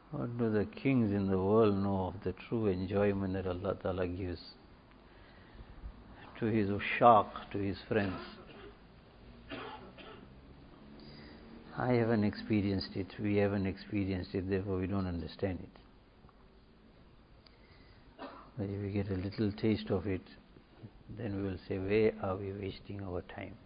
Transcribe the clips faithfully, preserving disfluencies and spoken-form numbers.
What do the kings in the world know of the true enjoyment that Allah Ta'ala gives to His ushaq, to His friends? I haven't experienced it, we haven't experienced it, therefore we don't understand it. But if we get a little taste of it, then we will say, where are we wasting our time?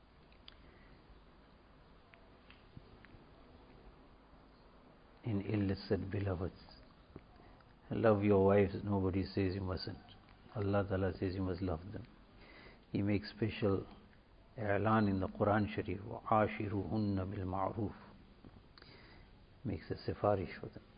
In illicit beloveds. Love your wives, nobody says you mustn't. Allah Ta'ala says you must love them. He makes special i'lan in the Quran Sharif, وَعَاشِرُهُنَّ بِالْمَعْرُوفِ, makes a sifarish for them.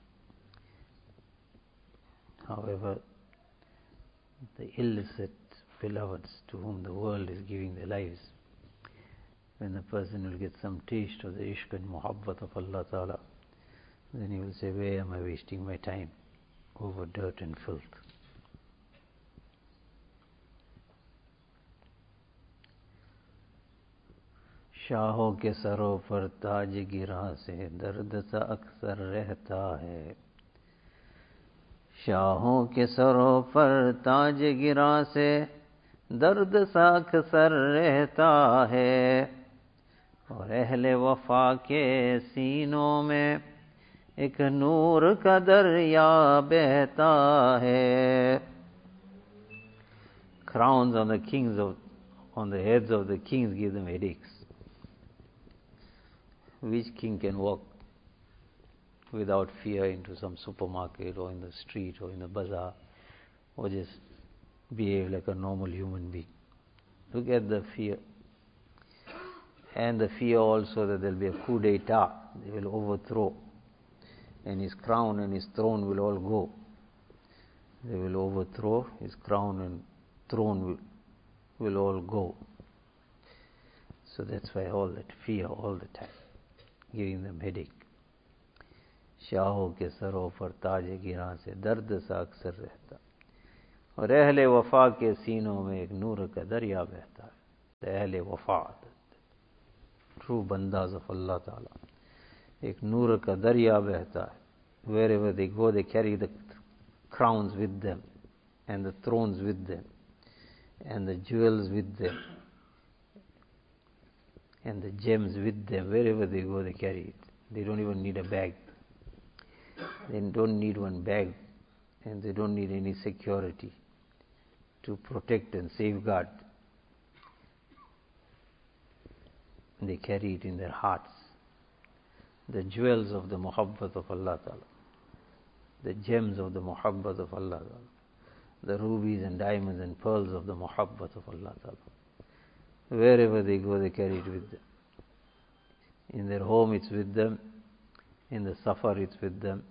However, the illicit beloveds to whom the world is giving their lives, when the person will get some taste of the ishq and muhabbat of Allah Ta'ala, then he will say, where am I wasting my time? Over dirt and filth. शाहों के सरों पर ताज गिरा से दर्द सा अक्सर रहता है. शाहों के सरों पर ताज गिरा से दर्द सा अक्सर रहता है. और अहले वफा के सीनों में एक नूर का दरिया बहता है. Crowns on the kings of, on the heads of the kings give them headaches. Which king can walk without fear into some supermarket or in the street or in the bazaar, or just behave like a normal human being? Look at the fear. And the fear also that there will be a coup d'etat, they will overthrow, and his crown and his throne will all go. They will overthrow, his crown and throne will, will all go. So that's why all that fear all the time, giving them headache. शाहों के सरों पर ताज गिरा से दर्द सा अक्सर रहता. और अहले वफा के सीनों में एक नूर का दरिया बहता है. The अहले वफा, true bandas of Allah Ta'ala, एक नूर का दरिया बहता है. Wherever they go, they carry the crowns with them, and the thrones with them, and the jewels with them, and the gems with them. Wherever they go, they carry it. They don't even need a bag. They don't need one bag, and they don't need any security to protect and safeguard. They carry it in their hearts. The jewels of the muhabbat of Allah Ta'ala, the gems of the muhabbat of Allah Ta'ala, the rubies and diamonds and pearls of the muhabbat of Allah Ta'ala. Wherever they go, they carry it with them. In their home, it's with them. In the safar, it's with them.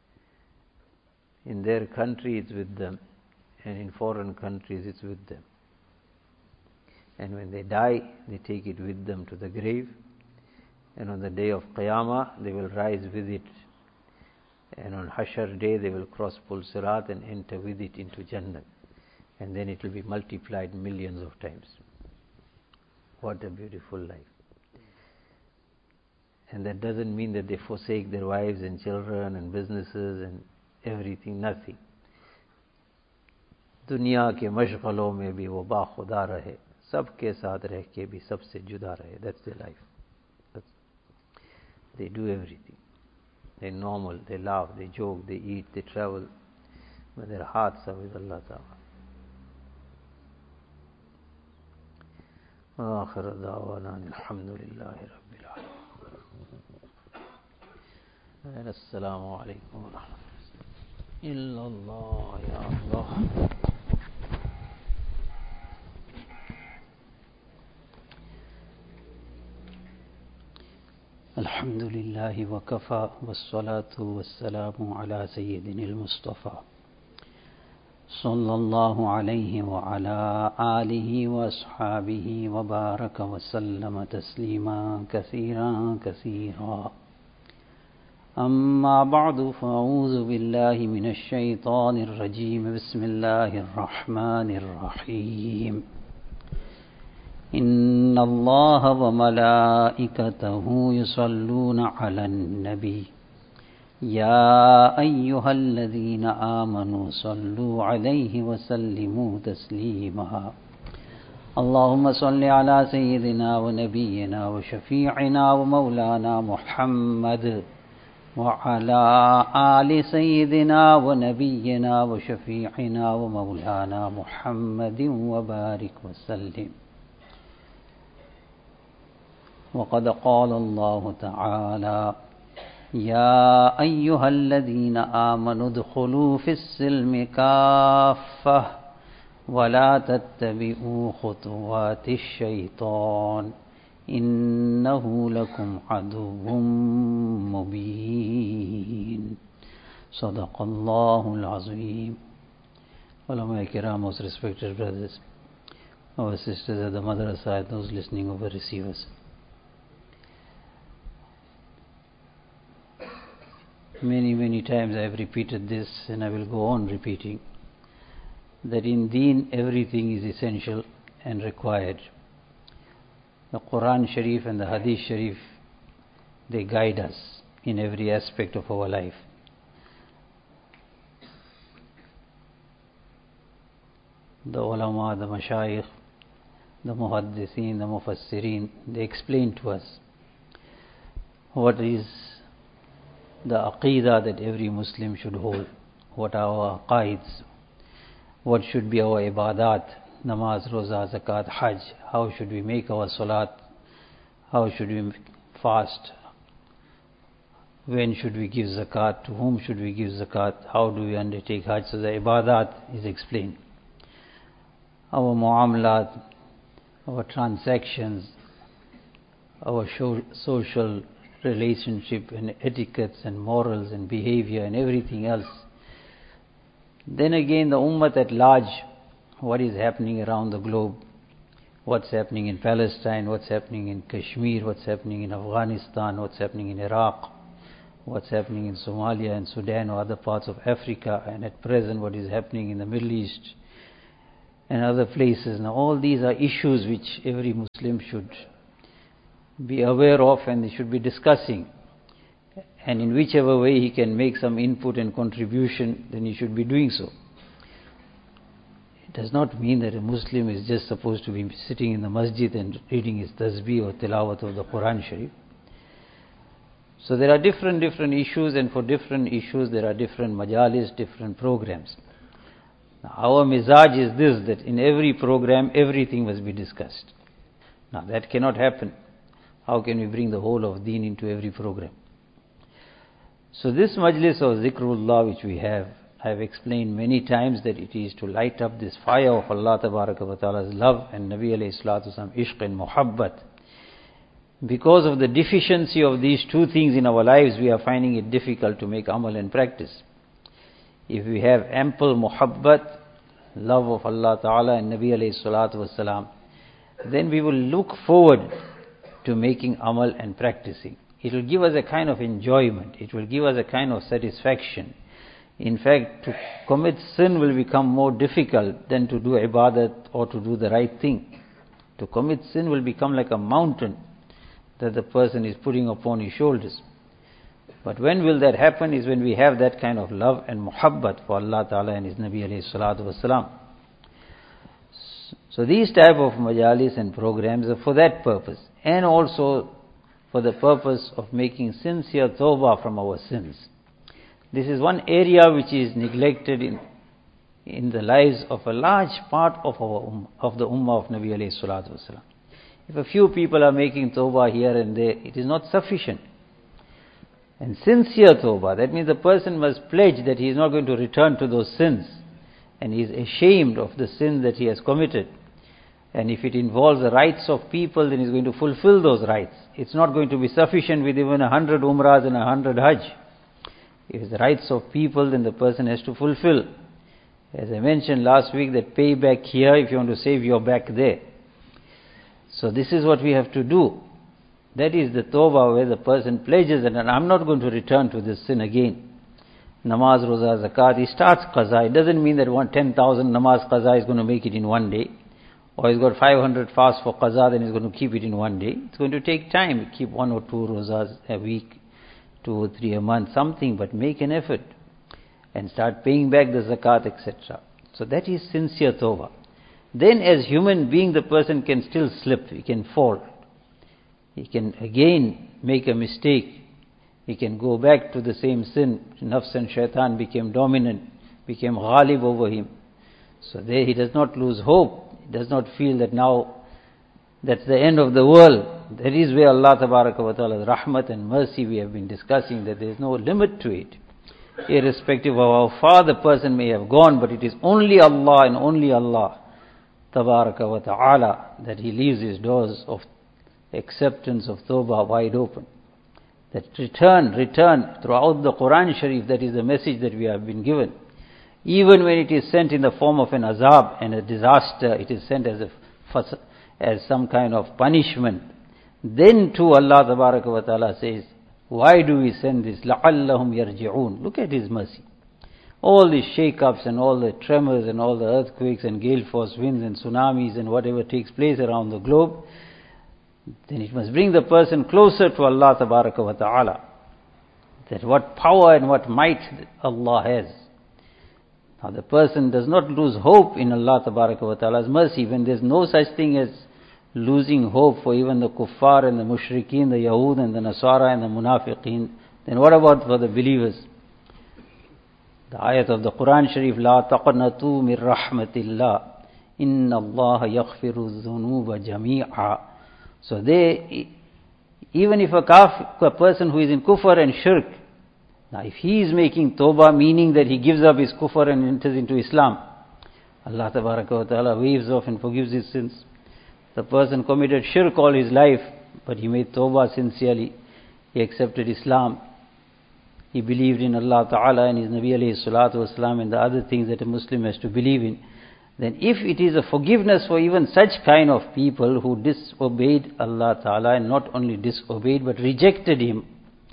In their country, it's with them. And in foreign countries, it's with them. And when they die, they take it with them to the grave. And on the day of Qiyamah, they will rise with it. And on Hashar day, they will cross Pul Sirat and enter with it into Jannah. And then it will be multiplied millions of times. What a beautiful life. And that doesn't mean that they forsake their wives and children and businesses and everything, nothing. दुनिया के मशगलों में भी वो बाखुदा रहे, सबके साथ रह के भी सबसे जुदा रहे. That's their life. That's, they do everything. They're normal, they laugh, they joke, they eat, they travel, but their hearts are with Allah Ta'ala. آخر دعوانا الحمد لله رب العالمين. السلام عليكم ورحمة الله. إلا الله يا الله. الحمد لله وكفى والصلاة والسلام على سيدنا المصطفى صلى الله عليه وعلى آله وأصحابه وبارك وسلم تسليما كثيرا كثيرا. أما بعد فأعوذ بالله من الشيطان الرجيم. بسم الله الرحمن الرحيم. إن الله وملائكته يصلون على النبي يا أيها الذين آمنوا صلوا عليه وسلموا تسليما اللهم صل على سيدنا ونبينا وشفيعنا ومولانا محمد وعلى آل سيدنا ونبينا وشفيعنا ومولانا محمد وبارك وسلم. وقد قال الله تعالى يا أيها الذين آمنوا ادخلوا في السلم كافة ولا تتبعوا خطوات الشيطان إنه لكم عدو مبين. صدق الله العظيم. Ulama Kiram, most respected brothers, our sisters at the madrasa, those listening over receivers. Many, many times I have repeated this and I will go on repeating that in Deen everything is essential and required. The Quran Sharif and the Hadith Sharif, they guide us in every aspect of our life. The ulama, the mashayikh, the muhaddithin, the mufassirin, they explain to us what is the aqeedah that every Muslim should hold, what are our aqaids, what should be our ibadat, namaz, roza, zakat, hajj, how should we make our salat, how should we fast, when should we give zakat, to whom should we give zakat, how do we undertake hajj. So the ibadat is explained. Our muamalat, our transactions, our social relationship and etiquettes and morals and behavior and everything else. Then again the ummah at large, what is happening around the globe, what's happening in Palestine, what's happening in Kashmir, what's happening in Afghanistan, what's happening in Iraq, what's happening in Somalia and Sudan or other parts of Africa, and at present what is happening in the Middle East and other places. Now all these are issues which every Muslim should be aware of and they should be discussing, and in whichever way he can make some input and contribution, then he should be doing so. It does not mean that a Muslim is just supposed to be sitting in the masjid and reading his tasbih or tilawat of the Quran Sharif. So there are different different issues, and for different issues there are different majalis, different programs. Now our mizaj is this, that in every program everything must be discussed. Now that cannot happen. How can we bring the whole of deen into every program? So this majlis of zikrullah which we have, I have explained many times that it is to light up this fire of Allah Tabaraka wa Ta'ala's love and Nabi alayhi salatu wasalam ishq and muhabbat. Because of the deficiency of these two things in our lives, we are finding it difficult to make amal and practice. If we have ample muhabbat, love of Allah Ta'ala and Nabi alayhi salatu wasalam, then we will look forward to making amal and practicing. It will give us a kind of enjoyment. It will give us a kind of satisfaction. In fact, to commit sin will become more difficult than to do ibadat or to do the right thing. To commit sin will become like a mountain that the person is putting upon his shoulders. But when will that happen? Is when we have that kind of love and muhabbat for Allah Ta'ala and His Nabi alayhi salatu wasalam. So these type of majalis and programs are for that purpose, and also for the purpose of making sincere tawbah from our sins. This is one area which is neglected in in the lives of a large part of our ummah, of the ummah of Nabi alayhi salatu wasalam. If a few people are making tawbah here and there, it is not sufficient. And sincere tawbah, that means the person must pledge that he is not going to return to those sins, and he is ashamed of the sin that he has committed. And if it involves the rights of people, then he is going to fulfill those rights. It's not going to be sufficient with even a hundred umrahs and a hundred hajj. If it's the rights of people, then the person has to fulfill. As I mentioned last week, that pay back here if you want to save your back there. So this is what we have to do. That is the tawbah, where the person pledges that I'm not going to return to this sin again. Namaz, roza, zakat, he starts qaza. It doesn't mean that one ten thousand namaz qaza is going to make it in one day. Or he's got five hundred fasts for qaza, then he's going to keep it in one day. It's going to take time. Keep one or two rozas a week, two or three a month, something, but make an effort and start paying back the zakat, et cetera. So that is sincere tawbah. Then as human being, the person can still slip, he can fall. He can again make a mistake. He can go back to the same sin. Nafs and shaitan became dominant, became ghalib over him. So there he does not lose hope. He does not feel that now that's the end of the world. That is where Allah Tabaraka wa Ta'ala's rahmat and mercy, we have been discussing, that there is no limit to it. Irrespective of how far the person may have gone, but it is only Allah and only Allah Tabaraka wa Ta'ala that He leaves His doors of acceptance of tawbah wide open. That return, return throughout the Quran Sharif, that is the message that we have been given. Even when it is sent in the form of an azab and a disaster, it is sent as a as some kind of punishment. Then too Allah Tabaraka wa Ta'ala says, why do we send this? لَعَلَّهُمْ يَرْجِعُونَ. Look at His mercy. All these shake-ups and all the tremors and all the earthquakes and gale force winds and tsunamis and whatever takes place around the globe, then it must bring the person closer to Allah Tabaraka wa Ta'ala. That what power and what might Allah has. Now the person does not lose hope in Allah Tabaraka wa Ta'ala's mercy when there's no such thing as losing hope for even the kuffar and the mushrikeen, the Yahud and the Nasara and the munafiqeen. Then what about for the believers? The ayat of the Quran Sharif, La taqnatu min rahmatillah, inna Allah yaghfiru dhunuba jami'a. So they, even if a, kaf, a person who is in kufr and shirk, now if he is making tawbah, meaning that he gives up his kufr and enters into Islam, Allah Tabaraka wa Ta'ala waves off and forgives his sins. The person committed shirk all his life, but he made tawbah sincerely. He accepted Islam. He believed in Allah Ta'ala and His Nabi alayhi salatu wasalam and the other things that a Muslim has to believe in. Then if it is a forgiveness for even such kind of people who disobeyed Allah Ta'ala, and not only disobeyed but rejected Him,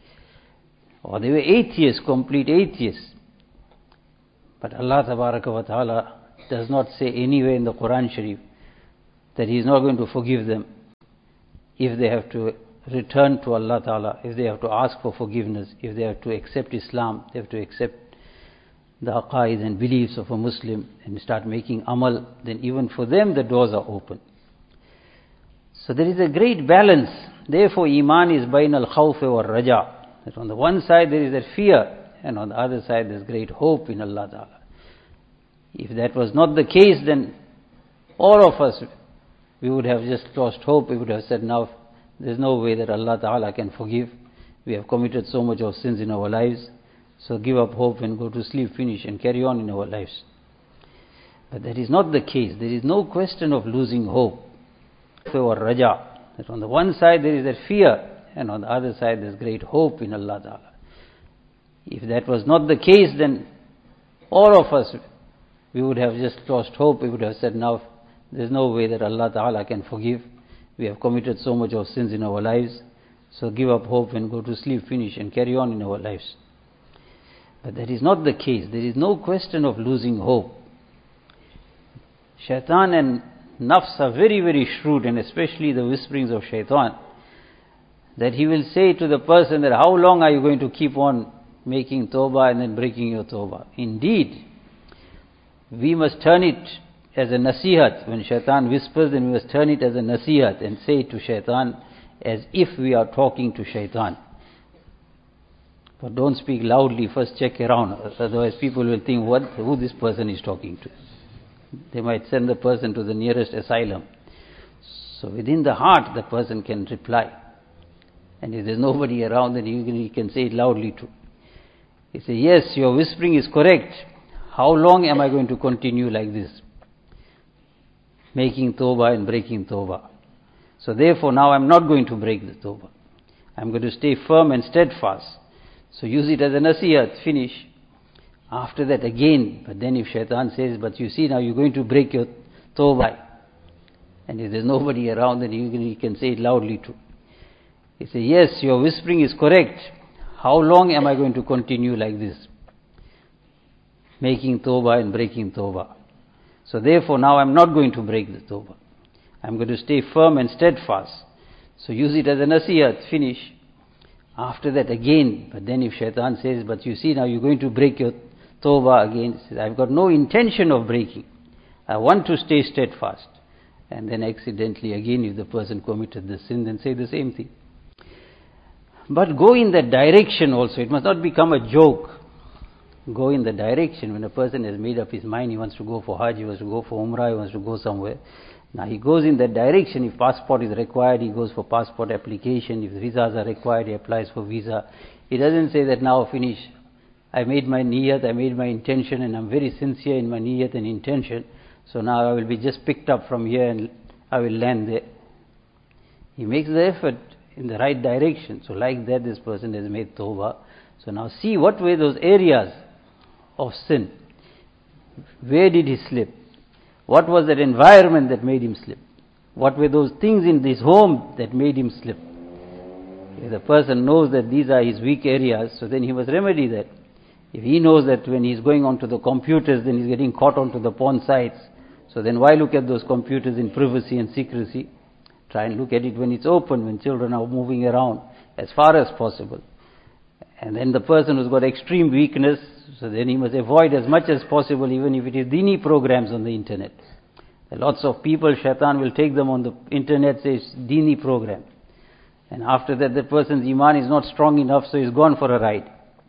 or they were atheists, complete atheists. But Allah Tabaraka wa Ta'ala does not say anywhere in the Quran Sharif that He is not going to forgive them if they have to return to Allah Ta'ala, if they have to ask for forgiveness, if they have to accept Islam, they have to accept the aqaid and beliefs of a Muslim and start making amal, then even for them the doors are open. So there is a great balance. Therefore Iman is bain al-khawf wa raja. That on the one side there is that fear, and on the other side there is great hope in Allah Ta'ala. If that was not the case, then all of us, we would have just lost hope. We would have said, now there's no way that Allah Ta'ala can forgive. We have committed so much of sins in our lives. So give up hope and go to sleep, finish and carry on in our lives. But that is not the case. There is no question of losing hope. Or raja. That on the one side there is that fear, and on the other side there is great hope in Allah Ta'ala. If that was not the case, then all of us, we would have just lost hope. We would have said, now there's no way that Allah Ta'ala can forgive. We have committed so much of sins in our lives. So give up hope and go to sleep, finish and carry on in our lives. But that is not the case. There is no question of losing hope. Shaitan and nafs are very, very shrewd, and especially the whisperings of shaitan, that he will say to the person that how long are you going to keep on making tawbah and then breaking your tawbah? Indeed, we must turn it as a nasihat. When shaitan whispers, then we must turn it as a nasihat and say to shaitan as if we are talking to shaitan. But don't speak loudly, first check around, otherwise people will think what, who this person is talking to. They might send the person to the nearest asylum. So within the heart the person can reply. And if there's nobody around, then you can, you can say it loudly too. He says, yes, your whispering is correct. How long am I going to continue like this? Making tawbah and breaking tawbah. So therefore now I'm not going to break the tawbah. I'm going to stay firm and steadfast. So use it as a nasihat, finish. After that again, but then if shaitan says, but you see now you're going to break your tawbah. And if there's nobody around, then you can, you can say it loudly too. He says, yes, your whispering is correct. How long am I going to continue like this? Making tawbah and breaking tawbah. So therefore now I'm not going to break the tawbah. I'm going to stay firm and steadfast. So use it as a nasihat, finish. After that again, but then if shaitan says, but you see now you're going to break your tawbah again, he says, I've got no intention of breaking. I want to stay steadfast. And then accidentally again if the person committed the sin, then say the same thing. But go in that direction also. It must not become a joke. Go in the direction. When a person has made up his mind, he wants to go for Hajj, he wants to go for Umrah, he wants to go somewhere. Now he goes in that direction. If passport is required, he goes for passport application. If visas are required, he applies for visa. He doesn't say that now finish. I made my niyat, I made my intention, and I'm very sincere in my niyat and intention. So now I will be just picked up from here and I will land there. He makes the effort in the right direction. So like that, this person has made tawbah. So now see what were those areas of sin. Where did he slip? What was that environment that made him slip? What were those things in his home that made him slip? If the person knows that these are his weak areas, so then he must remedy that. If he knows that when he's going onto the computers, then he's getting caught onto the porn sites, so then why look at those computers in privacy and secrecy? Try and look at it when it's open, when children are moving around, as far as possible. And then the person who's got extreme weakness, so then he must avoid as much as possible, even if it is dini programs on the internet. There are lots of people, shaitan will take them on the internet, say it's dini program. And after that, the person's iman is not strong enough, so he's gone for a ride.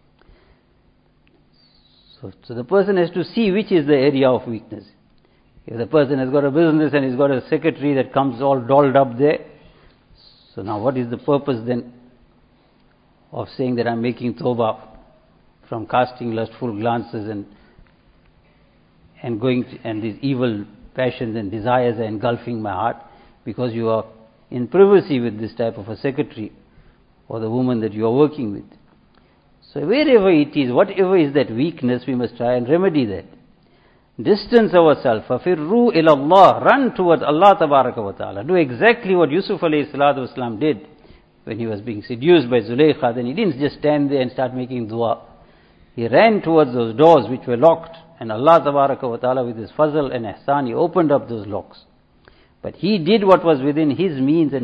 So, so the person has to see which is the area of weakness. If the person has got a business and he's got a secretary that comes all dolled up there, so now what is the purpose then of saying that I'm making tawbah from casting lustful glances and and going to, and these evil passions and desires are engulfing my heart because you are in privacy with this type of a secretary or the woman that you are working with. So wherever it is, whatever is that weakness, we must try and remedy that. Distance ourselves. فَفِرُّوا إِلَى اللَّهِ. Run towards Allah Tabaraka wa Ta'ala. Do exactly what Yusuf alayhi salatu wasalam did when he was being seduced by Zulaykha. Then he didn't just stand there and start making dua. He ran towards those doors which were locked. And Allah Tabaraka wa Ta'ala with his fazl and ihsan, he opened up those locks. But he did what was within his means and